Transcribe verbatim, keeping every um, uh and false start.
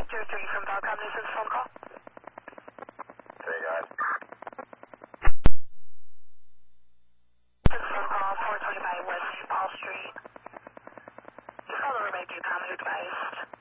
Zero three from Valcom, this is phone call. Hey guys. This is phone call, four twenty-five West Paul Street. You called over by due common advice.